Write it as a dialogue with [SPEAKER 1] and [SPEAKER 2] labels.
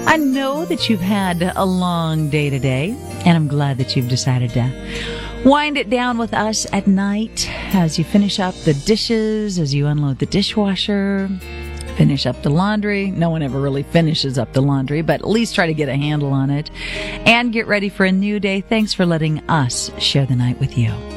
[SPEAKER 1] I know that you've had a long day today, and I'm glad that you've decided to wind it down with us at night as you finish up the dishes, as you unload the dishwasher, finish up the laundry. No one ever really finishes up the laundry, but at least try to get a handle on it and get ready for a new day. Thanks for letting us share the night with you.